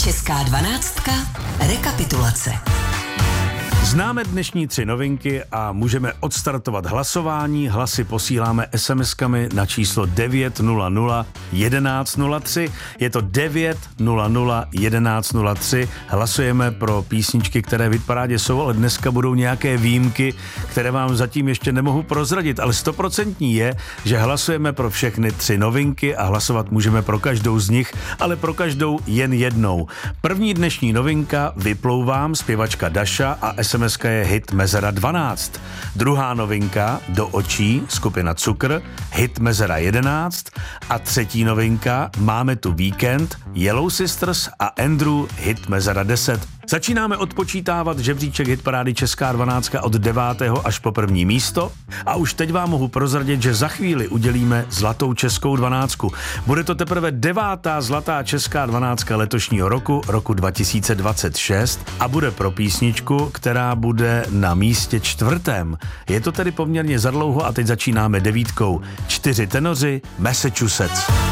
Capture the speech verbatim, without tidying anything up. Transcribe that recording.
Česká dvanáctka. Rekapitulace. Známe dnešní tři novinky a můžeme odstartovat hlasování. Hlasy posíláme es em eskami na číslo devět nula nula jedenáct nula tři. Je to devět nula nula jedenáct nula tři. Hlasujeme pro písničky, které v hitparádě jsou, ale dneska budou nějaké výjimky, které vám zatím ještě nemohu prozradit, ale stoprocentní je, že hlasujeme pro všechny tři novinky a hlasovat můžeme pro každou z nich, ale pro každou jen jednou. První dnešní novinka Vyplouvám, zpěvačka Daša a es em eska je hit Mezera dvanáct. Druhá novinka Do očí, skupina Cukr, hit Mezera jedenáct. A třetí novinka Máme tu víkend, Yellow Sisters a Andrew, hit Mezera deset. Začínáme odpočítávat žebříček hitparády Česká dvanáctka od devátého až po první místo a už teď vám mohu prozradit, že za chvíli udělíme zlatou českou dvanáctku. Bude to teprve devátá zlatá česká dvanáctka letošního roku, roku dva tisíce dvacet šest a bude pro písničku, která bude na místě čtvrtém. Je to tedy poměrně zadlouho a teď začínáme devítkou. Čtyři tenoři, Massachusetts.